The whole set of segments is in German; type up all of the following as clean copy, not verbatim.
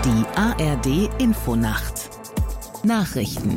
Die ARD-Infonacht. Nachrichten.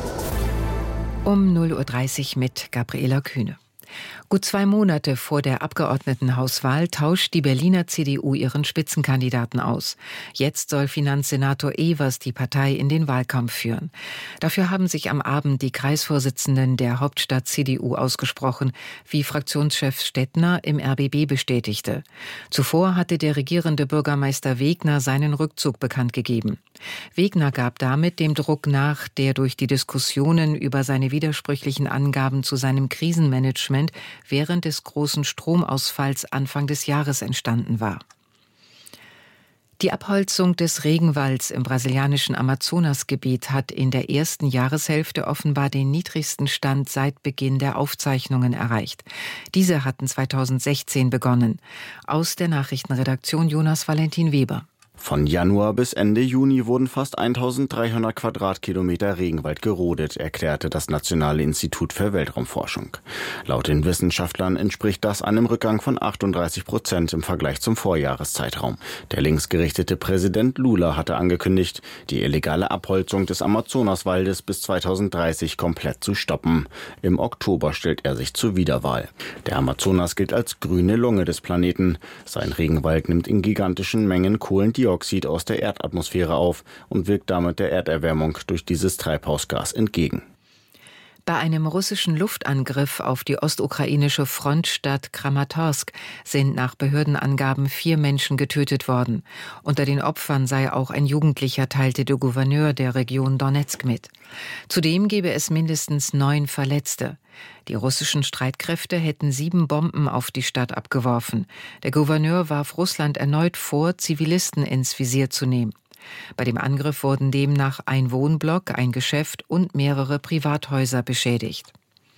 Um 0:30 Uhr mit Gabriela Kühne. Gut 2 Monate vor der Abgeordnetenhauswahl tauscht die Berliner CDU ihren Spitzenkandidaten aus. Jetzt soll Finanzsenator Evers die Partei in den Wahlkampf führen. Dafür haben sich am Abend die Kreisvorsitzenden der Hauptstadt-CDU ausgesprochen, wie Fraktionschef Stettner im RBB bestätigte. Zuvor hatte der regierende Bürgermeister Wegner seinen Rückzug bekannt gegeben. Wegner gab damit dem Druck nach, der durch die Diskussionen über seine widersprüchlichen Angaben zu seinem Krisenmanagement während des großen Stromausfalls Anfang des Jahres entstanden war. Die Abholzung des Regenwalds im brasilianischen Amazonasgebiet hat in der ersten Jahreshälfte offenbar den niedrigsten Stand seit Beginn der Aufzeichnungen erreicht. Diese hatten 2016 begonnen. Aus der Nachrichtenredaktion Jonas Valentin Weber. Von Januar bis Ende Juni wurden fast 1300 Quadratkilometer Regenwald gerodet, erklärte das Nationale Institut für Weltraumforschung. Laut den Wissenschaftlern entspricht das einem Rückgang von 38% im Vergleich zum Vorjahreszeitraum. Der linksgerichtete Präsident Lula hatte angekündigt, die illegale Abholzung des Amazonaswaldes bis 2030 komplett zu stoppen. Im Oktober stellt er sich zur Wiederwahl. Der Amazonas gilt als grüne Lunge des Planeten. Sein Regenwald nimmt in gigantischen Mengen Kohlendioxid aus der Erdatmosphäre auf und wirkt damit der Erderwärmung durch dieses Treibhausgas entgegen. Bei einem russischen Luftangriff auf die ostukrainische Frontstadt Kramatorsk sind nach Behördenangaben 4 Menschen getötet worden. Unter den Opfern sei auch ein Jugendlicher, teilte der Gouverneur der Region Donezk mit. Zudem gebe es mindestens 9 Verletzte. Die russischen Streitkräfte hätten 7 Bomben auf die Stadt abgeworfen. Der Gouverneur warf Russland erneut vor, Zivilisten ins Visier zu nehmen. Bei dem Angriff wurden demnach ein Wohnblock, ein Geschäft und mehrere Privathäuser beschädigt.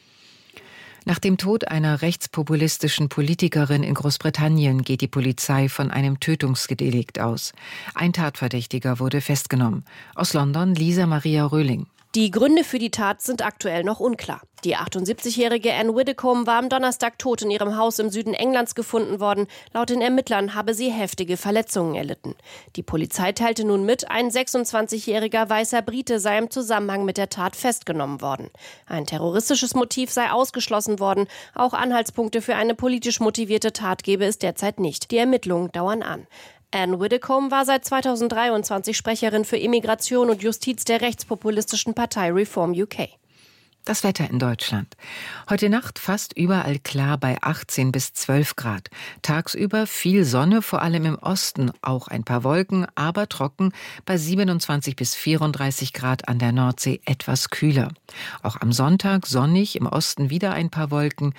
Nach dem Tod einer rechtspopulistischen Politikerin in Großbritannien geht die Polizei von einem Tötungsdelikt aus. Ein Tatverdächtiger wurde festgenommen. Aus London Lisa Maria Röhling. Die Gründe für die Tat sind aktuell noch unklar. Die 78-jährige Anne Widdecombe war am Donnerstag tot in ihrem Haus im Süden Englands gefunden worden. Laut den Ermittlern habe sie heftige Verletzungen erlitten. Die Polizei teilte nun mit, ein 26-jähriger weißer Brite sei im Zusammenhang mit der Tat festgenommen worden. Ein terroristisches Motiv sei ausgeschlossen worden. Auch Anhaltspunkte für eine politisch motivierte Tat gebe es derzeit nicht. Die Ermittlungen dauern an. Anne Widdecombe war seit 2023 Sprecherin für Immigration und Justiz der rechtspopulistischen Partei Reform UK. Das Wetter in Deutschland. Heute Nacht fast überall klar bei 18 bis 12 Grad. Tagsüber viel Sonne, vor allem im Osten, auch ein paar Wolken, aber trocken bei 27 bis 34 Grad an der Nordsee, etwas kühler. Auch am Sonntag sonnig, im Osten wieder ein paar Wolken,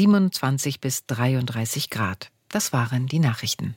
27 bis 33 Grad. Das waren die Nachrichten.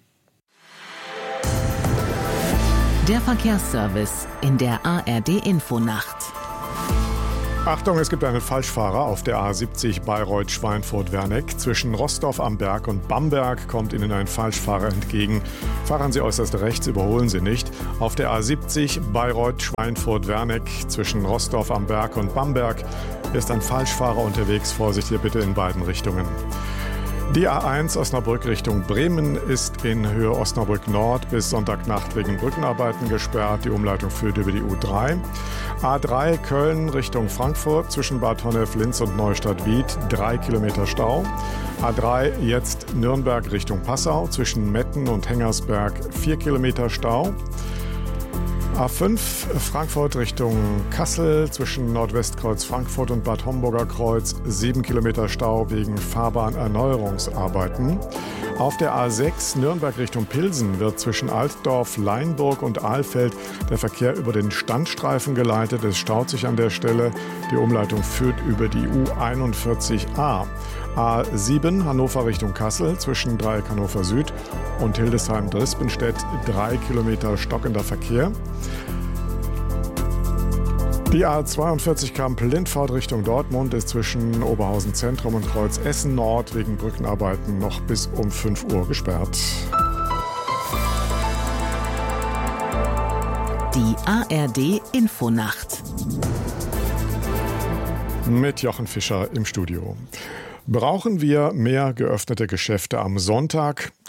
Der Verkehrsservice in der ARD-Infonacht. Achtung, es gibt einen Falschfahrer auf der A70 Bayreuth-Schweinfurt-Werneck. Zwischen Roßdorf am Berg und Bamberg kommt Ihnen ein Falschfahrer entgegen. Fahren Sie äußerst rechts, überholen Sie nicht. Auf der A70 Bayreuth-Schweinfurt-Werneck zwischen Roßdorf am Berg und Bamberg ist ein Falschfahrer unterwegs. Vorsicht hier bitte in beiden Richtungen. Die A1 Osnabrück Richtung Bremen ist in Höhe Osnabrück Nord bis Sonntagnacht wegen Brückenarbeiten gesperrt. Die Umleitung führt über die U3. A3 Köln Richtung Frankfurt zwischen Bad Honnef, Linz und Neustadt-Wied 3 Kilometer Stau. A3 jetzt Nürnberg Richtung Passau zwischen Metten und Hengersberg 4 Kilometer Stau. A5 Frankfurt Richtung Kassel zwischen Nordwestkreuz Frankfurt und Bad Homburger Kreuz 7 Kilometer Stau wegen Fahrbahnerneuerungsarbeiten. Auf der A6 Nürnberg Richtung Pilsen wird zwischen Altdorf, Leinburg und Ahlfeld der Verkehr über den Standstreifen geleitet. Es staut sich an der Stelle. Die Umleitung führt über die U41a. A7 Hannover Richtung Kassel zwischen Dreieck Hannover Süd und Hildesheim-Drispenstedt 3 Kilometer stockender Verkehr. Die A42 Kamp-Lindfahrt Richtung Dortmund ist zwischen Oberhausen Zentrum und Kreuz Essen Nord wegen Brückenarbeiten noch bis um 5 Uhr gesperrt. Die ARD-Infonacht. Mit Jochen Fischer im Studio. Brauchen wir mehr geöffnete Geschäfte am Sonntag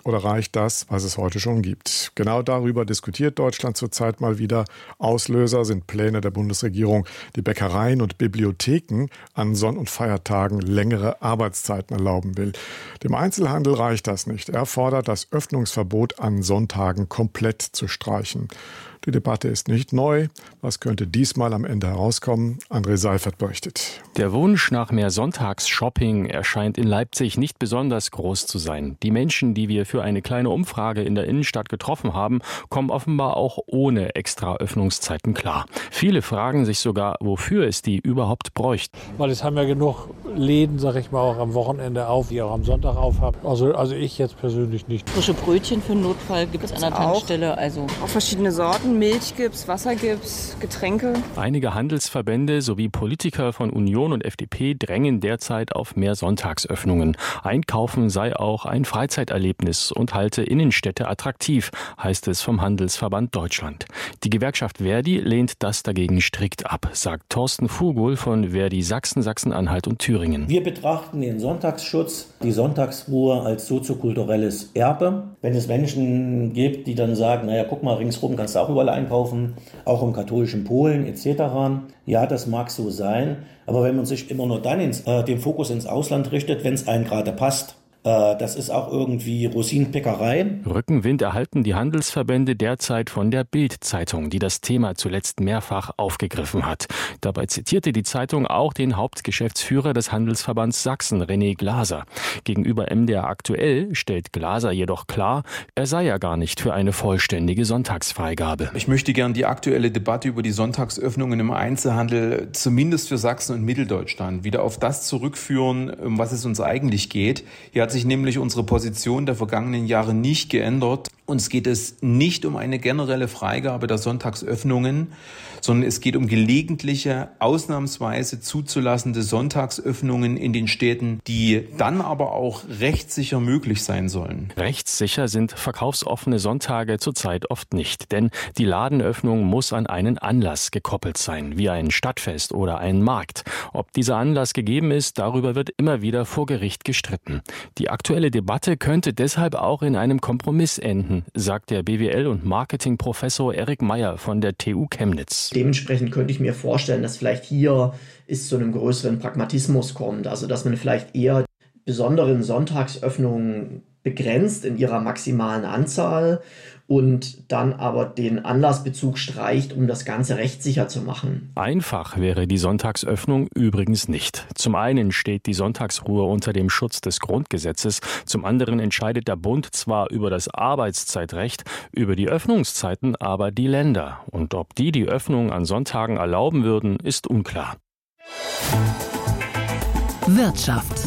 oder reicht das, was es heute schon gibt? Genau darüber diskutiert Deutschland zurzeit mal wieder. Auslöser sind Pläne der Bundesregierung, die Bäckereien und Bibliotheken an Sonn- und Feiertagen längere Arbeitszeiten erlauben will. Dem Einzelhandel reicht das nicht. Er fordert, das Öffnungsverbot an Sonntagen komplett zu streichen. Die Debatte ist nicht neu. Was könnte diesmal am Ende herauskommen? André Seifert berichtet. Der Wunsch nach mehr Sonntagsshopping erscheint in Leipzig nicht besonders groß zu sein. Die Menschen, die wir für eine kleine Umfrage in der Innenstadt getroffen haben, kommen offenbar auch ohne extra Öffnungszeiten klar. Viele fragen sich sogar, wofür es die überhaupt bräuchte. Weil es haben ja genug Läden, sag ich mal, auch am Wochenende auf, die auch am Sonntag auf haben. Also ich jetzt persönlich nicht. Frische Brötchen für den Notfall gibt es an der Tankstelle. Also auch verschiedene Sorten. Milch gibt's, Wasser gibt's, Getränke. Einige Handelsverbände sowie Politiker von Union und FDP drängen derzeit auf mehr Sonntagsöffnungen. Einkaufen sei auch ein Freizeiterlebnis und halte Innenstädte attraktiv, heißt es vom Handelsverband Deutschland. Die Gewerkschaft Verdi lehnt das dagegen strikt ab, sagt Thorsten Fugul von Verdi Sachsen, Sachsen-Anhalt und Thüringen. Wir betrachten den Sonntagsschutz, die Sonntagsruhe als soziokulturelles Erbe. Wenn es Menschen gibt, die dann sagen, naja, guck mal, ringsrum kannst du auch überall einkaufen, auch im katholischen Polen etc. Ja, das mag so sein, aber wenn man sich immer nur dann den Fokus ins Ausland richtet, wenn es einem gerade passt, das ist auch irgendwie Rosinenpickerei. Rückenwind erhalten die Handelsverbände derzeit von der Bild-Zeitung, die das Thema zuletzt mehrfach aufgegriffen hat. Dabei zitierte die Zeitung auch den Hauptgeschäftsführer des Handelsverbands Sachsen, René Glaser. Gegenüber MDR aktuell stellt Glaser jedoch klar, er sei ja gar nicht für eine vollständige Sonntagsfreigabe. Ich möchte gern die aktuelle Debatte über die Sonntagsöffnungen im Einzelhandel, zumindest für Sachsen und Mitteldeutschland, wieder auf das zurückführen, um was es uns eigentlich geht. Hier hat sich nämlich unsere Position der vergangenen Jahre nicht geändert. Uns geht es nicht um eine generelle Freigabe der Sonntagsöffnungen, sondern es geht um gelegentliche, ausnahmsweise zuzulassende Sonntagsöffnungen in den Städten, die dann aber auch rechtssicher möglich sein sollen. Rechtssicher sind verkaufsoffene Sonntage zurzeit oft nicht, denn die Ladenöffnung muss an einen Anlass gekoppelt sein, wie ein Stadtfest oder ein Markt. Ob dieser Anlass gegeben ist, darüber wird immer wieder vor Gericht gestritten. Die aktuelle Debatte könnte deshalb auch in einem Kompromiss enden, sagt der BWL- und Marketingprofessor Erik Meyer von der TU Chemnitz. Dementsprechend könnte ich mir vorstellen, dass vielleicht hier es zu einem größeren Pragmatismus kommt. Also dass man vielleicht eher besonderen Sonntagsöffnungen begrenzt in ihrer maximalen Anzahl und dann aber den Anlassbezug streicht, um das Ganze rechtssicher zu machen. Einfach wäre die Sonntagsöffnung übrigens nicht. Zum einen steht die Sonntagsruhe unter dem Schutz des Grundgesetzes, zum anderen entscheidet der Bund zwar über das Arbeitszeitrecht, über die Öffnungszeiten aber die Länder. Und ob die Öffnung an Sonntagen erlauben würden, ist unklar. Wirtschaft.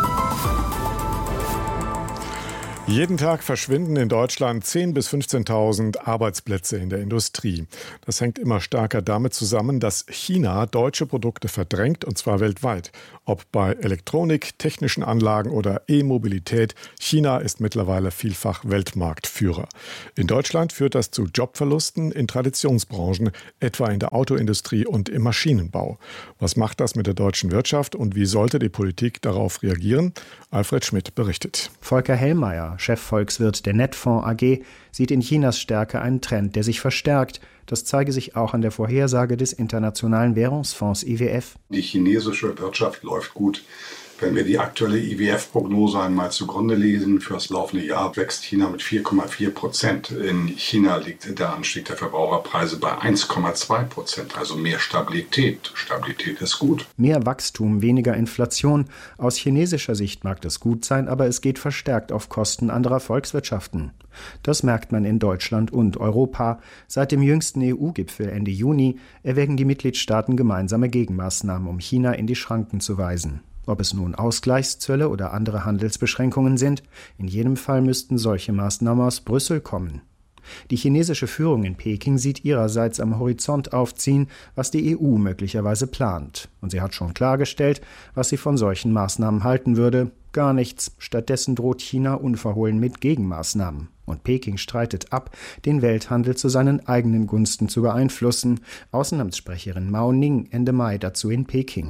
Jeden Tag verschwinden in Deutschland 10.000 bis 15.000 Arbeitsplätze in der Industrie. Das hängt immer stärker damit zusammen, dass China deutsche Produkte verdrängt, und zwar weltweit. Ob bei Elektronik, technischen Anlagen oder E-Mobilität, China ist mittlerweile vielfach Weltmarktführer. In Deutschland führt das zu Jobverlusten in Traditionsbranchen, etwa in der Autoindustrie und im Maschinenbau. Was macht das mit der deutschen Wirtschaft und wie sollte die Politik darauf reagieren? Alfred Schmidt berichtet. Volker Hellmeier, Chefvolkswirt der Netfonds AG, sieht in Chinas Stärke einen Trend, der sich verstärkt. Das zeige sich auch an der Vorhersage des Internationalen Währungsfonds IWF. Die chinesische Wirtschaft läuft gut. Wenn wir die aktuelle IWF-Prognose einmal zugrunde lesen, für das laufende Jahr wächst China mit 4,4%. In China liegt der Anstieg der Verbraucherpreise bei 1,2%, also mehr Stabilität. Stabilität ist gut. Mehr Wachstum, weniger Inflation. Aus chinesischer Sicht mag das gut sein, aber es geht verstärkt auf Kosten anderer Volkswirtschaften. Das merkt man in Deutschland und Europa. Seit dem jüngsten EU-Gipfel Ende Juni erwägen die Mitgliedstaaten gemeinsame Gegenmaßnahmen, um China in die Schranken zu weisen. Ob es nun Ausgleichszölle oder andere Handelsbeschränkungen sind, in jedem Fall müssten solche Maßnahmen aus Brüssel kommen. Die chinesische Führung in Peking sieht ihrerseits am Horizont aufziehen, was die EU möglicherweise plant. Und sie hat schon klargestellt, was sie von solchen Maßnahmen halten würde. Gar nichts. Stattdessen droht China unverhohlen mit Gegenmaßnahmen. Und Peking streitet ab, den Welthandel zu seinen eigenen Gunsten zu beeinflussen. Außenamtssprecherin Mao Ning Ende Mai dazu in Peking.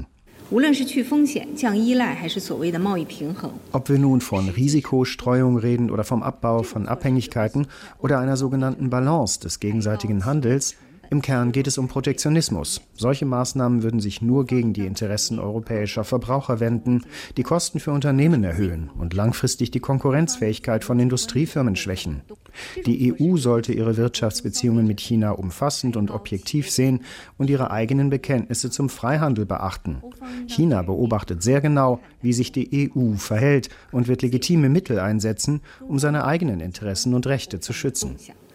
Ob wir nun von Risikostreuung reden oder vom Abbau von Abhängigkeiten oder einer sogenannten Balance des gegenseitigen Handels, im Kern geht es um Protektionismus. Solche Maßnahmen würden sich nur gegen die Interessen europäischer Verbraucher wenden, die Kosten für Unternehmen erhöhen und langfristig die Konkurrenzfähigkeit von Industriefirmen schwächen. Die EU sollte ihre Wirtschaftsbeziehungen mit China umfassend und objektiv sehen und ihre eigenen Bekenntnisse zum Freihandel beachten. China beobachtet sehr genau, wie sich die EU verhält und wird legitime Mittel einsetzen, um seine eigenen Interessen und Rechte zu schützen.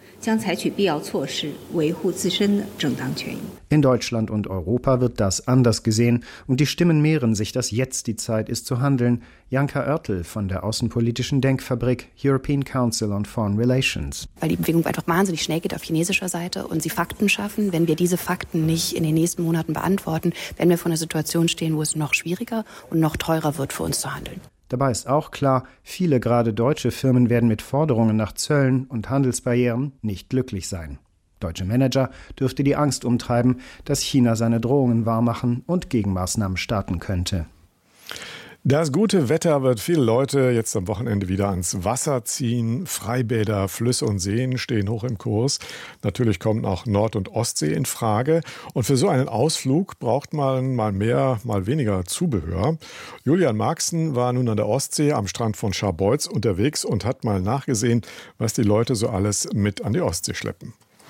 In Deutschland und Europa wird das anders gesehen und die Stimmen mehren sich, dass jetzt die Zeit ist zu handeln. Janka Oertel von der außenpolitischen Denkfabrik European Council on Foreign Relations. Weil die Bewegung einfach wahnsinnig schnell geht auf chinesischer Seite und sie Fakten schaffen. Wenn wir diese Fakten nicht in den nächsten Monaten beantworten, werden wir vor einer Situation stehen, wo es noch schwieriger und noch teurer wird für uns zu handeln. Dabei ist auch klar, viele gerade deutsche Firmen werden mit Forderungen nach Zöllen und Handelsbarrieren nicht glücklich sein. Deutsche Manager dürfte die Angst umtreiben, dass China seine Drohungen wahrmachen und Gegenmaßnahmen starten könnte. Das gute Wetter wird viele Leute jetzt am Wochenende wieder ans Wasser ziehen. Freibäder, Flüsse und Seen stehen hoch im Kurs. Natürlich kommen auch Nord- und Ostsee in Frage. Und für so einen Ausflug braucht man mal mehr, mal weniger Zubehör. Julian Marxen war nun an der Ostsee am Strand von Scharbeutz unterwegs und hat mal nachgesehen, was die Leute so alles mit an die Ostsee schleppen.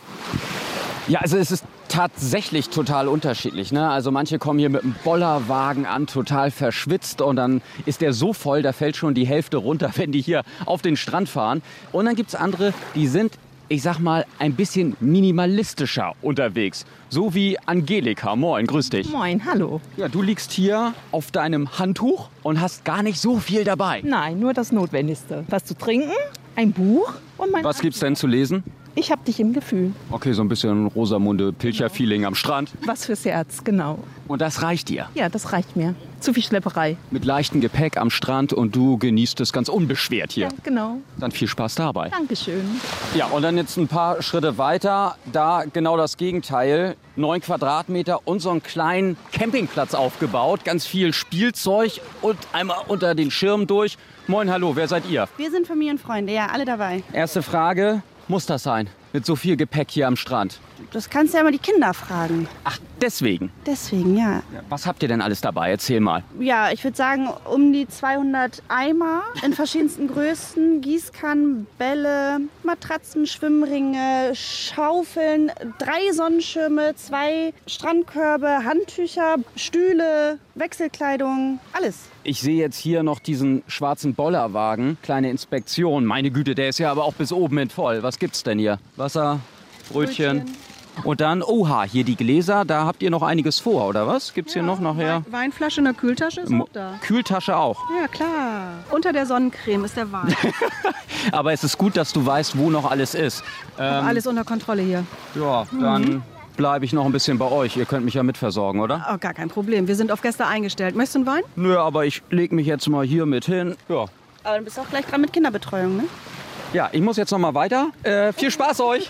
Ja, also es ist tatsächlich total unterschiedlich, ne? Also manche kommen hier mit einem Bollerwagen an, total verschwitzt und dann ist der so voll, da fällt schon die Hälfte runter, wenn die hier auf den Strand fahren. Und dann gibt's andere, die sind, ich sag mal, ein bisschen minimalistischer unterwegs. So wie Angelika. Moin, grüß dich. Moin, hallo. Ja, du liegst hier auf deinem Handtuch und hast gar nicht so viel dabei. Nein, nur das Notwendigste. Was zu trinken, ein Buch und mein... Was gibt's denn zu lesen? Ich hab dich im Gefühl. Okay, so ein bisschen Rosamunde-Pilcher-Feeling am Strand. Was fürs Herz, genau. Und das reicht dir? Ja, das reicht mir. Zu viel Schlepperei. Mit leichtem Gepäck am Strand und du genießt es ganz unbeschwert hier. Ja, genau. Dann viel Spaß dabei. Dankeschön. Ja, und dann jetzt ein paar Schritte weiter. Da genau das Gegenteil. 9 Quadratmeter und so einen kleinen Campingplatz aufgebaut. Ganz viel Spielzeug und einmal unter den Schirm durch. Moin, hallo, wer seid ihr? Wir sind Familienfreunde, ja, alle dabei. Erste Frage. Muss das sein? Mit so viel Gepäck hier am Strand? Das kannst du ja mal die Kinder fragen. Ach, deswegen? Deswegen, ja. Was habt ihr denn alles dabei? Erzähl mal. Ja, ich würde sagen, um die 200 Eimer in verschiedensten Größen, Gießkannen, Bälle, Matratzen, Schwimmringe, Schaufeln, 3 Sonnenschirme, 2 Strandkörbe, Handtücher, Stühle, Wechselkleidung, alles. Ich sehe jetzt hier noch diesen schwarzen Bollerwagen. Kleine Inspektion. Meine Güte, der ist ja aber auch bis oben hin voll. Was gibt's denn hier? Wasser, Brötchen. Und dann, oha, hier die Gläser. Da habt ihr noch einiges vor, oder was? Gibt's hier noch nachher? Weinflasche in der Kühltasche ist auch da. Kühltasche auch? Ja, klar. Unter der Sonnencreme ist der Wein. Aber es ist gut, dass du weißt, wo noch alles ist. Alles unter Kontrolle hier. Ja, dann bleibe ich noch ein bisschen bei euch. Ihr könnt mich ja mitversorgen, oder? Oh, gar kein Problem. Wir sind auf Gäste eingestellt. Möchtest du einen Wein? Nö, aber ich lege mich jetzt mal hier mit hin. Ja. Aber du bist auch gleich dran mit Kinderbetreuung, ne? Ja, ich muss jetzt noch mal weiter. Viel Spaß euch!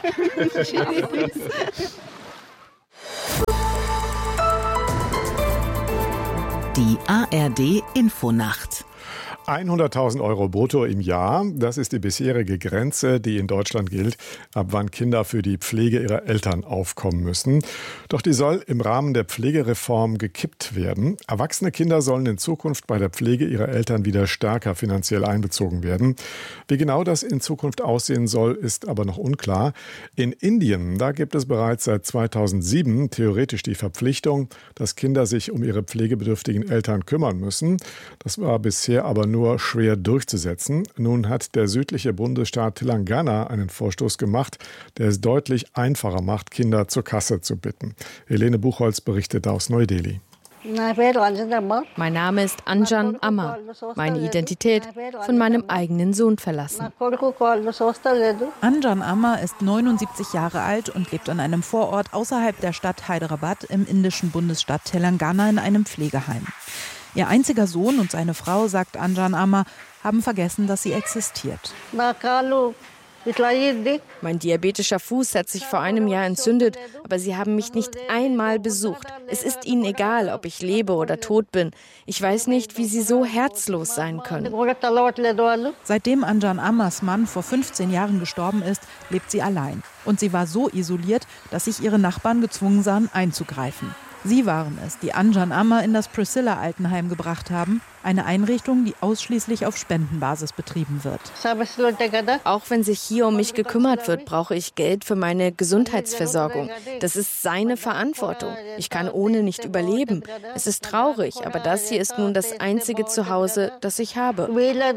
Die ARD Infonacht. 100.000 Euro brutto im Jahr, das ist die bisherige Grenze, die in Deutschland gilt, ab wann Kinder für die Pflege ihrer Eltern aufkommen müssen. Doch die soll im Rahmen der Pflegereform gekippt werden. Erwachsene Kinder sollen in Zukunft bei der Pflege ihrer Eltern wieder stärker finanziell einbezogen werden. Wie genau das in Zukunft aussehen soll, ist aber noch unklar. In Indien, da gibt es bereits seit 2007 theoretisch die Verpflichtung, dass Kinder sich um ihre pflegebedürftigen Eltern kümmern müssen. Das war bisher aber nur schwer durchzusetzen. Nun hat der südliche Bundesstaat Telangana einen Vorstoß gemacht, der es deutlich einfacher macht, Kinder zur Kasse zu bitten. Helene Buchholz berichtet aus Neu-Delhi. Mein Name ist Anjan Amma. Meine Identität von meinem eigenen Sohn verlassen. Anjan Amma ist 79 Jahre alt und lebt an einem Vorort außerhalb der Stadt Hyderabad im indischen Bundesstaat Telangana in einem Pflegeheim. Ihr einziger Sohn und seine Frau, sagt Anjan Amma, haben vergessen, dass sie existiert. Mein diabetischer Fuß hat sich vor einem Jahr entzündet, aber sie haben mich nicht einmal besucht. Es ist ihnen egal, ob ich lebe oder tot bin. Ich weiß nicht, wie sie so herzlos sein können. Seitdem Anjan Ammers Mann vor 15 Jahren gestorben ist, lebt sie allein. Und sie war so isoliert, dass sich ihre Nachbarn gezwungen sahen, einzugreifen. Sie waren es, die Anjan Amma in das Priscilla-Altenheim gebracht haben, eine Einrichtung, die ausschließlich auf Spendenbasis betrieben wird. Auch wenn sich hier um mich gekümmert wird, brauche ich Geld für meine Gesundheitsversorgung. Das ist seine Verantwortung. Ich kann ohne nicht überleben. Es ist traurig, aber das hier ist nun das einzige Zuhause, das ich habe.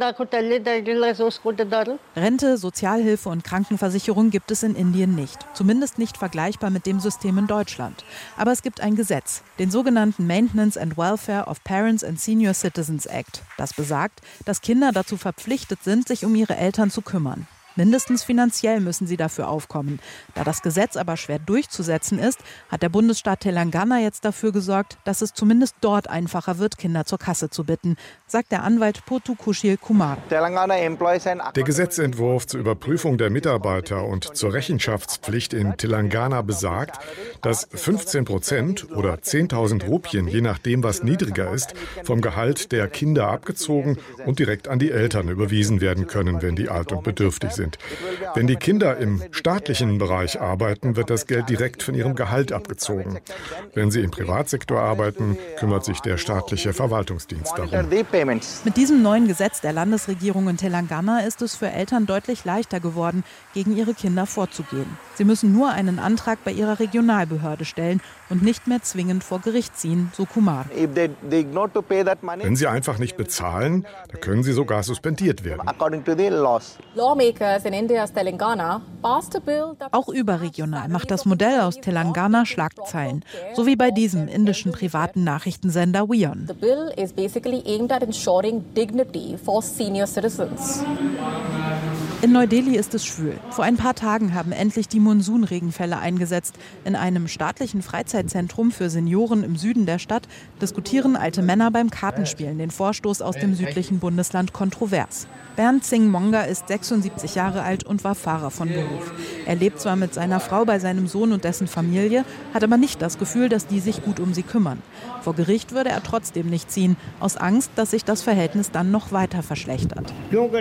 Rente, Sozialhilfe und Krankenversicherung gibt es in Indien nicht. Zumindest nicht vergleichbar mit dem System in Deutschland. Aber es gibt ein Gesetz, den sogenannten Maintenance and Welfare of Parents and Senior Citizens Act. Das besagt, dass Kinder dazu verpflichtet sind, sich um ihre Eltern zu kümmern. Mindestens finanziell müssen sie dafür aufkommen. Da das Gesetz aber schwer durchzusetzen ist, hat der Bundesstaat Telangana jetzt dafür gesorgt, dass es zumindest dort einfacher wird, Kinder zur Kasse zu bitten, sagt der Anwalt Pothu Kushil Kumar. Der Gesetzentwurf zur Überprüfung der Mitarbeiter und zur Rechenschaftspflicht in Telangana besagt, dass 15% oder 10.000 Rupien, je nachdem was niedriger ist, vom Gehalt der Kinder abgezogen und direkt an die Eltern überwiesen werden können, wenn die alt und bedürftig sind. Wenn die Kinder im staatlichen Bereich arbeiten, wird das Geld direkt von ihrem Gehalt abgezogen. Wenn sie im Privatsektor arbeiten, kümmert sich der staatliche Verwaltungsdienst darum. Mit diesem neuen Gesetz der Landesregierung in Telangana ist es für Eltern deutlich leichter geworden, gegen ihre Kinder vorzugehen. Sie müssen nur einen Antrag bei ihrer Regionalbehörde stellen und nicht mehr zwingend vor Gericht ziehen, so Kumar. Wenn sie einfach nicht bezahlen, dann können sie sogar suspendiert werden. Auch überregional macht das Modell aus Telangana Schlagzeilen, so wie bei diesem indischen privaten Nachrichtensender WION. In Neu-Delhi ist es schwül. Vor ein paar Tagen haben endlich die Monsunregenfälle eingesetzt. In einem staatlichen Freizeitzentrum für Senioren im Süden der Stadt diskutieren alte Männer beim Kartenspielen den Vorstoß aus dem südlichen Bundesland kontrovers. Bernd Singh Monga ist 76 Jahre alt und war Fahrer von Beruf. Er lebt zwar mit seiner Frau bei seinem Sohn und dessen Familie, hat aber nicht das Gefühl, dass die sich gut um sie kümmern. Vor Gericht würde er trotzdem nicht ziehen, aus Angst, dass sich das Verhältnis dann noch weiter verschlechtert.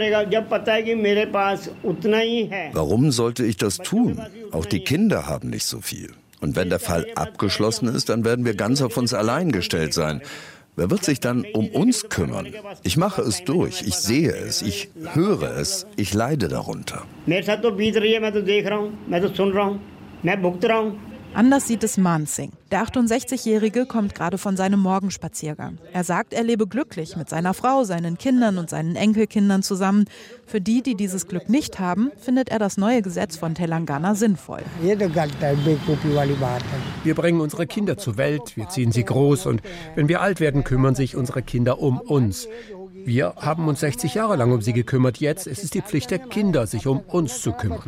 Warum sollte ich das tun? Auch die Kinder haben nicht so viel. Und wenn der Fall abgeschlossen ist, dann werden wir ganz auf uns allein gestellt sein. Wer wird sich dann um uns kümmern? Ich mache es durch, ich sehe es, ich höre es, ich leide darunter. Anders sieht es Man Singh. Der 68-Jährige kommt gerade von seinem Morgenspaziergang. Er sagt, er lebe glücklich mit seiner Frau, seinen Kindern und seinen Enkelkindern zusammen. Für die, die dieses Glück nicht haben, findet er das neue Gesetz von Telangana sinnvoll. Wir bringen unsere Kinder zur Welt, wir ziehen sie groß und wenn wir alt werden, kümmern sich unsere Kinder um uns. Wir haben uns 60 Jahre lang um sie gekümmert. Jetzt ist es die Pflicht der Kinder, sich um uns zu kümmern.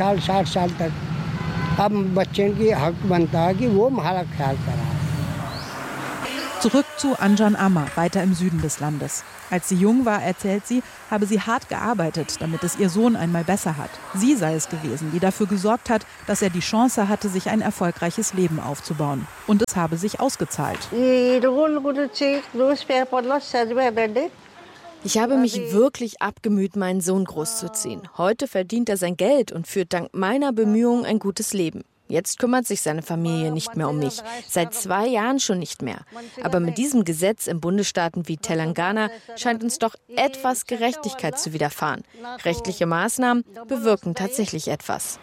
Zurück zu Anjan Amma, weiter im Süden des Landes. Als sie jung war, erzählt sie, habe sie hart gearbeitet, damit es ihr Sohn einmal besser hat. Sie sei es gewesen, die dafür gesorgt hat, dass er die Chance hatte, sich ein erfolgreiches Leben aufzubauen. Und es habe sich ausgezahlt. Ich habe mich wirklich abgemüht, meinen Sohn großzuziehen. Heute verdient er sein Geld und führt dank meiner Bemühungen ein gutes Leben. Jetzt kümmert sich seine Familie nicht mehr um mich. Seit 2 Jahren schon nicht mehr. Aber mit diesem Gesetz in Bundesstaaten wie Telangana scheint uns doch etwas Gerechtigkeit zu widerfahren. Rechtliche Maßnahmen bewirken tatsächlich etwas.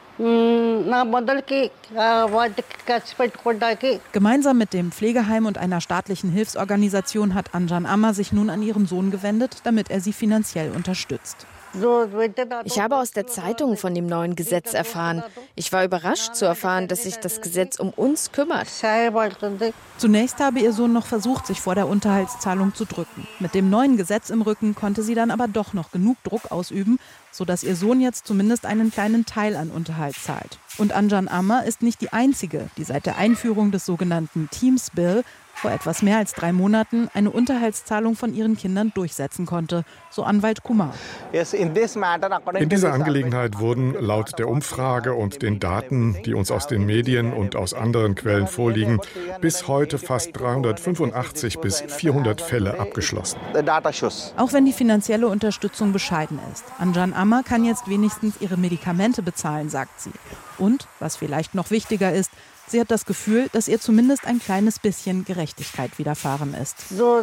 Gemeinsam mit dem Pflegeheim und einer staatlichen Hilfsorganisation hat Anjan Amma sich nun an ihren Sohn gewendet, damit er sie finanziell unterstützt. Ich habe aus der Zeitung von dem neuen Gesetz erfahren. Ich war überrascht zu erfahren, dass sich das Gesetz um uns kümmert. Zunächst habe ihr Sohn noch versucht, sich vor der Unterhaltszahlung zu drücken. Mit dem neuen Gesetz im Rücken konnte sie dann aber doch noch genug Druck ausüben, sodass ihr Sohn jetzt zumindest einen kleinen Teil an Unterhalt zahlt. Und Anjan Amma ist nicht die Einzige, die seit der Einführung des sogenannten Teams Bill vor etwas mehr als 3 Monaten eine Unterhaltszahlung von ihren Kindern durchsetzen konnte, so Anwalt Kumar. In dieser Angelegenheit wurden laut der Umfrage und den Daten, die uns aus den Medien und aus anderen Quellen vorliegen, bis heute fast 385 bis 400 Fälle abgeschlossen. Auch wenn die finanzielle Unterstützung bescheiden ist. Anjan Amma kann jetzt wenigstens ihre Medikamente bezahlen, sagt sie. Und, was vielleicht noch wichtiger ist, sie hat das Gefühl, dass ihr zumindest ein kleines bisschen Gerechtigkeit widerfahren ist.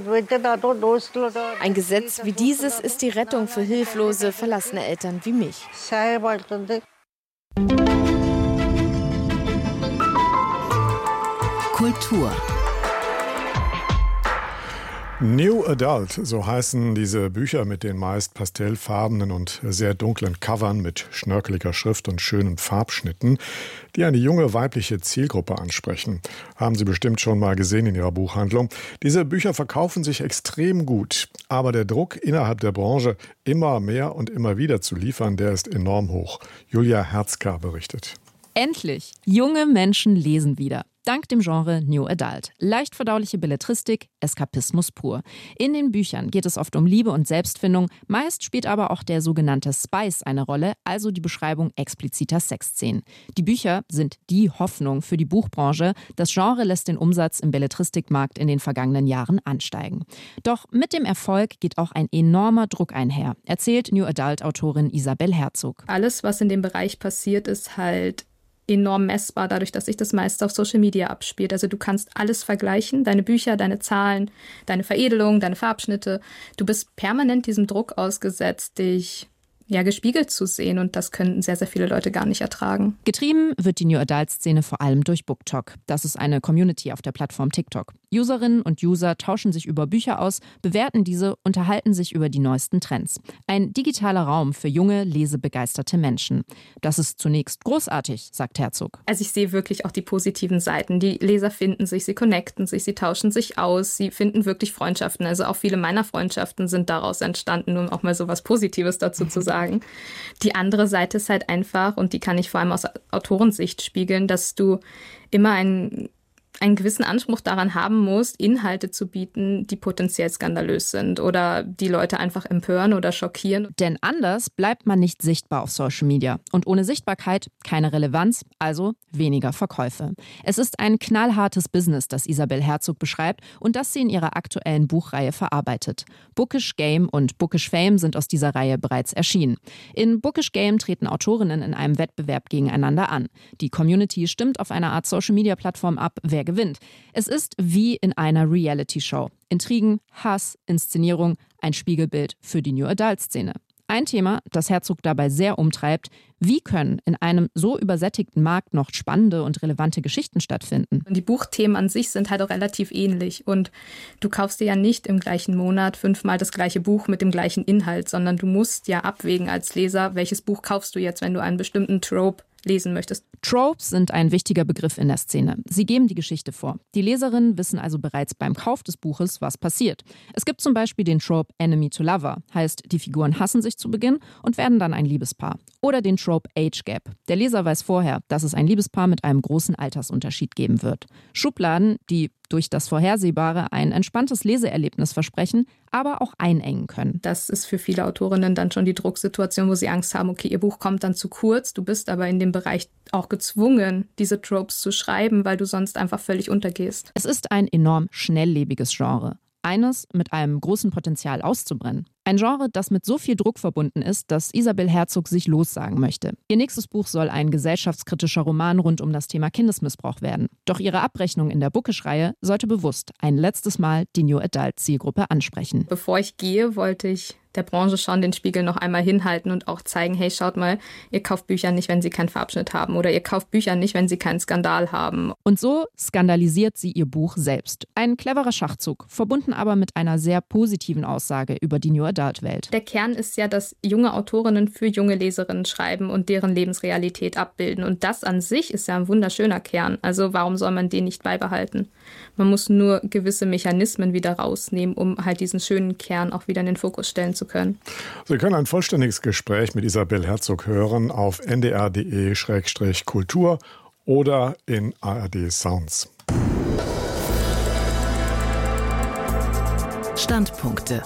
Ein Gesetz wie dieses ist die Rettung für hilflose, verlassene Eltern wie mich. Kultur. New Adult, so heißen diese Bücher mit den meist pastellfarbenen und sehr dunklen Covern mit schnörkeliger Schrift und schönen Farbschnitten, die eine junge weibliche Zielgruppe ansprechen. Haben Sie bestimmt schon mal gesehen in Ihrer Buchhandlung. Diese Bücher verkaufen sich extrem gut, aber der Druck innerhalb der Branche, immer mehr und immer wieder zu liefern, der ist enorm hoch. Julia Herzka berichtet. Endlich! Junge Menschen lesen wieder. Dank dem Genre New Adult. Leicht verdauliche Belletristik, Eskapismus pur. In den Büchern geht es oft um Liebe und Selbstfindung. Meist spielt aber auch der sogenannte Spice eine Rolle, also die Beschreibung expliziter Sexszenen. Die Bücher sind die Hoffnung für die Buchbranche. Das Genre lässt den Umsatz im Belletristikmarkt in den vergangenen Jahren ansteigen. Doch mit dem Erfolg geht auch ein enormer Druck einher, erzählt New Adult-Autorin Isabel Herzog. Alles, was in dem Bereich passiert, ist halt enorm messbar, dadurch, dass sich das meiste auf Social Media abspielt. Also du kannst alles vergleichen, deine Bücher, deine Zahlen, deine Veredelung, deine Farbschnitte. Du bist permanent diesem Druck ausgesetzt, dich gespiegelt zu sehen, und das können sehr, sehr viele Leute gar nicht ertragen. Getrieben wird die New Adult-Szene vor allem durch BookTok. Das ist eine Community auf der Plattform TikTok. Userinnen und User tauschen sich über Bücher aus, bewerten diese, unterhalten sich über die neuesten Trends. Ein digitaler Raum für junge, lesebegeisterte Menschen. Das ist zunächst großartig, sagt Herzog. Also ich sehe wirklich auch die positiven Seiten. Die Leser finden sich, sie connecten sich, sie tauschen sich aus, sie finden wirklich Freundschaften. Also auch viele meiner Freundschaften sind daraus entstanden, um auch mal so was Positives dazu zu sagen. Die andere Seite ist halt einfach, und die kann ich vor allem aus Autorensicht spiegeln, dass du immer einen gewissen Anspruch daran haben musst, Inhalte zu bieten, die potenziell skandalös sind oder die Leute einfach empören oder schockieren. Denn anders bleibt man nicht sichtbar auf Social Media. Und ohne Sichtbarkeit keine Relevanz, also weniger Verkäufe. Es ist ein knallhartes Business, das Isabel Herzog beschreibt und das sie in ihrer aktuellen Buchreihe verarbeitet. Bookish Game und Bookish Fame sind aus dieser Reihe bereits erschienen. In Bookish Game treten Autorinnen in einem Wettbewerb gegeneinander an. Die Community stimmt auf einer Art Social-Media-Plattform ab, wer gewinnt. Es ist wie in einer Reality-Show. Intrigen, Hass, Inszenierung, ein Spiegelbild für die New Adult-Szene. Ein Thema, das Herzog dabei sehr umtreibt: Wie können in einem so übersättigten Markt noch spannende und relevante Geschichten stattfinden? Die Buchthemen an sich sind halt auch relativ ähnlich, und du kaufst dir ja nicht im gleichen Monat 5-mal das gleiche Buch mit dem gleichen Inhalt, sondern du musst ja abwägen als Leser, welches Buch kaufst du jetzt, wenn du einen bestimmten Trope lesen möchtest. Tropes sind ein wichtiger Begriff in der Szene. Sie geben die Geschichte vor. Die Leserinnen wissen also bereits beim Kauf des Buches, was passiert. Es gibt zum Beispiel den Trope Enemy to Lover, heißt, die Figuren hassen sich zu Beginn und werden dann ein Liebespaar. Oder den Trope Age Gap. Der Leser weiß vorher, dass es ein Liebespaar mit einem großen Altersunterschied geben wird. Schubladen, die durch das Vorhersehbare ein entspanntes Leseerlebnis versprechen, aber auch einengen können. Das ist für viele Autorinnen dann schon die Drucksituation, wo sie Angst haben, okay, ihr Buch kommt dann zu kurz, du bist aber in dem Bereich auch gezwungen, diese Tropes zu schreiben, weil du sonst einfach völlig untergehst. Es ist ein enorm schnelllebiges Genre. Eines mit einem großen Potenzial auszubrennen. Ein Genre, das mit so viel Druck verbunden ist, dass Isabel Herzog sich lossagen möchte. Ihr nächstes Buch soll ein gesellschaftskritischer Roman rund um das Thema Kindesmissbrauch werden. Doch ihre Abrechnung in der Bookish-Reihe sollte bewusst ein letztes Mal die New Adult-Zielgruppe ansprechen. Bevor ich gehe, wollte ich der Branche schon den Spiegel noch einmal hinhalten und auch zeigen, hey, schaut mal, ihr kauft Bücher nicht, wenn sie keinen Farbschnitt haben, oder ihr kauft Bücher nicht, wenn sie keinen Skandal haben. Und so skandalisiert sie ihr Buch selbst. Ein cleverer Schachzug, verbunden aber mit einer sehr positiven Aussage über die New Adult-Welt. Der Kern ist ja, dass junge Autorinnen für junge Leserinnen schreiben und deren Lebensrealität abbilden. Und das an sich ist ja ein wunderschöner Kern. Also warum soll man den nicht beibehalten? Man muss nur gewisse Mechanismen wieder rausnehmen, um halt diesen schönen Kern auch wieder in den Fokus stellen zu können. Sie können ein vollständiges Gespräch mit Isabel Herzog hören auf ndr.de/kultur oder in ARD Sounds. Standpunkte.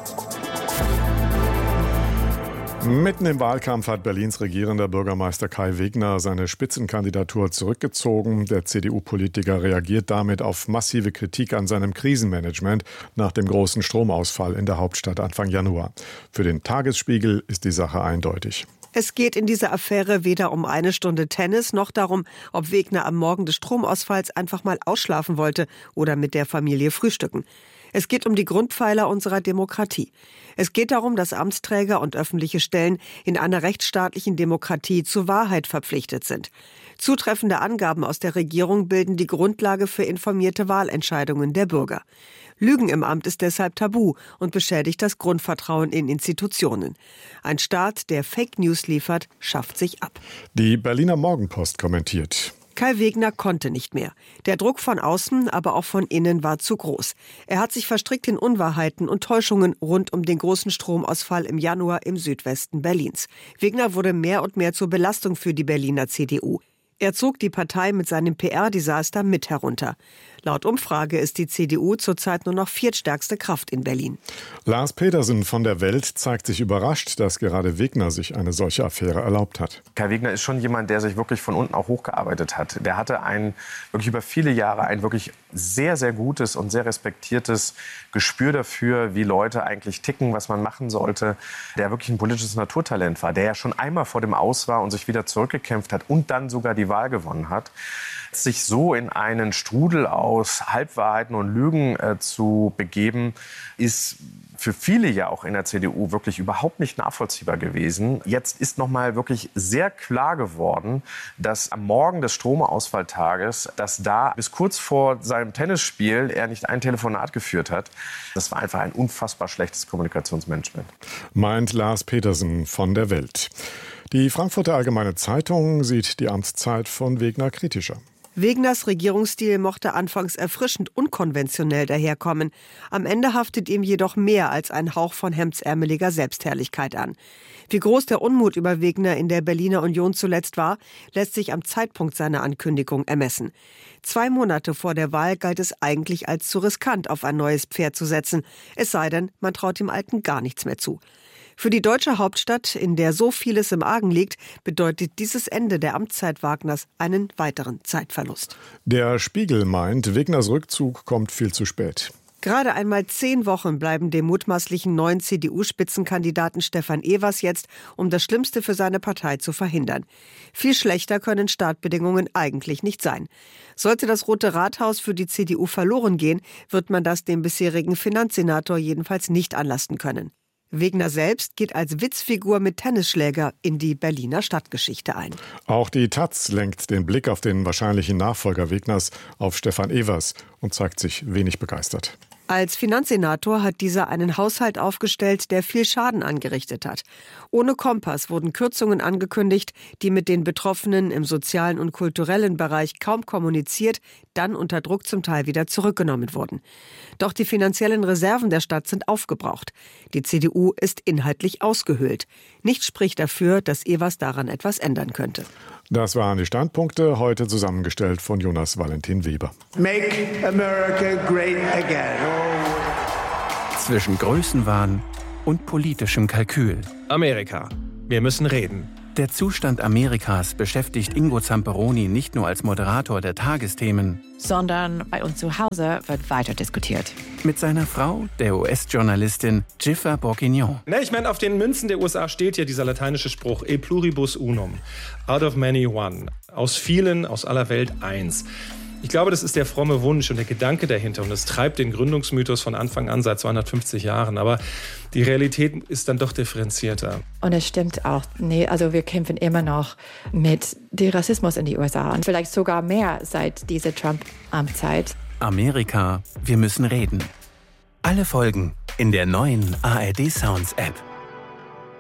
Mitten im Wahlkampf hat Berlins regierender Bürgermeister Kai Wegner seine Spitzenkandidatur zurückgezogen. Der CDU-Politiker reagiert damit auf massive Kritik an seinem Krisenmanagement nach dem großen Stromausfall in der Hauptstadt Anfang Januar. Für den Tagesspiegel ist die Sache eindeutig. Es geht in dieser Affäre weder um eine Stunde Tennis noch darum, ob Wegner am Morgen des Stromausfalls einfach mal ausschlafen wollte oder mit der Familie frühstücken. Es geht um die Grundpfeiler unserer Demokratie. Es geht darum, dass Amtsträger und öffentliche Stellen in einer rechtsstaatlichen Demokratie zur Wahrheit verpflichtet sind. Zutreffende Angaben aus der Regierung bilden die Grundlage für informierte Wahlentscheidungen der Bürger. Lügen im Amt ist deshalb tabu und beschädigt das Grundvertrauen in Institutionen. Ein Staat, der Fake News liefert, schafft sich ab. Die Berliner Morgenpost kommentiert: Kai Wegner konnte nicht mehr. Der Druck von außen, aber auch von innen war zu groß. Er hat sich verstrickt in Unwahrheiten und Täuschungen rund um den großen Stromausfall im Januar im Südwesten Berlins. Wegner wurde mehr und mehr zur Belastung für die Berliner CDU. Er zog die Partei mit seinem PR-Desaster mit herunter. Laut Umfrage ist die CDU zurzeit nur noch viertstärkste Kraft in Berlin. Lars Petersen von der Welt zeigt sich überrascht, dass gerade Wegner sich eine solche Affäre erlaubt hat. Kai Wegner ist schon jemand, der sich wirklich von unten auch hochgearbeitet hat. Der hatte wirklich über viele Jahre ein wirklich sehr, sehr gutes und sehr respektiertes Gespür dafür, wie Leute eigentlich ticken, was man machen sollte. Der wirklich ein politisches Naturtalent war, der ja schon einmal vor dem Aus war und sich wieder zurückgekämpft hat und dann sogar die Wahl gewonnen hat. Sich so in einen Strudel aus Halbwahrheiten und Lügen zu begeben, ist für viele ja auch in der CDU wirklich überhaupt nicht nachvollziehbar gewesen. Jetzt ist noch mal wirklich sehr klar geworden, dass am Morgen des Stromausfalltages, dass da bis kurz vor seinem Tennisspiel er nicht ein Telefonat geführt hat. Das war einfach ein unfassbar schlechtes Kommunikationsmanagement. Meint Lars Petersen von der Welt. Die Frankfurter Allgemeine Zeitung sieht die Amtszeit von Wegner kritischer. Wegners Regierungsstil mochte anfangs erfrischend unkonventionell daherkommen. Am Ende haftet ihm jedoch mehr als ein Hauch von hemdsärmeliger Selbstherrlichkeit an. Wie groß der Unmut über Wegner in der Berliner Union zuletzt war, lässt sich am Zeitpunkt seiner Ankündigung ermessen. 2 Monate vor der Wahl galt es eigentlich als zu riskant, auf ein neues Pferd zu setzen. Es sei denn, man traut dem Alten gar nichts mehr zu. Für die deutsche Hauptstadt, in der so vieles im Argen liegt, bedeutet dieses Ende der Amtszeit Wagners einen weiteren Zeitverlust. Der Spiegel meint, Wegners Rückzug kommt viel zu spät. Gerade einmal 10 Wochen bleiben dem mutmaßlichen neuen CDU-Spitzenkandidaten Stefan Evers jetzt, um das Schlimmste für seine Partei zu verhindern. Viel schlechter können Startbedingungen eigentlich nicht sein. Sollte das Rote Rathaus für die CDU verloren gehen, wird man das dem bisherigen Finanzsenator jedenfalls nicht anlasten können. Wegner selbst geht als Witzfigur mit Tennisschläger in die Berliner Stadtgeschichte ein. Auch die taz lenkt den Blick auf den wahrscheinlichen Nachfolger Wegners auf Stefan Evers und zeigt sich wenig begeistert. Als Finanzsenator hat dieser einen Haushalt aufgestellt, der viel Schaden angerichtet hat. Ohne Kompass wurden Kürzungen angekündigt, die mit den Betroffenen im sozialen und kulturellen Bereich kaum kommuniziert, dann unter Druck zum Teil wieder zurückgenommen wurden. Doch die finanziellen Reserven der Stadt sind aufgebraucht. Die CDU ist inhaltlich ausgehöhlt. Nichts spricht dafür, dass Evers daran etwas ändern könnte. Das waren die Standpunkte, heute zusammengestellt von Jonas Valentin Weber. Make America great again. Zwischen Größenwahn und politischem Kalkül. Amerika. Wir müssen reden. Der Zustand Amerikas beschäftigt Ingo Zamperoni nicht nur als Moderator der Tagesthemen, sondern bei uns zu Hause wird weiter diskutiert. Mit seiner Frau, der US-Journalistin Jiffer Bourguignon. Ich meine, auf den Münzen der USA steht ja dieser lateinische Spruch, e pluribus unum, out of many one, aus vielen, aus aller Welt eins. Ich glaube, das ist der fromme Wunsch und der Gedanke dahinter. Und es treibt den Gründungsmythos von Anfang an, seit 250 Jahren. Aber die Realität ist dann doch differenzierter. Und es stimmt auch. Also wir kämpfen immer noch mit dem Rassismus in die USA. Und vielleicht sogar mehr seit dieser Trump-Amtszeit. Amerika, wir müssen reden. Alle Folgen in der neuen ARD Sounds App.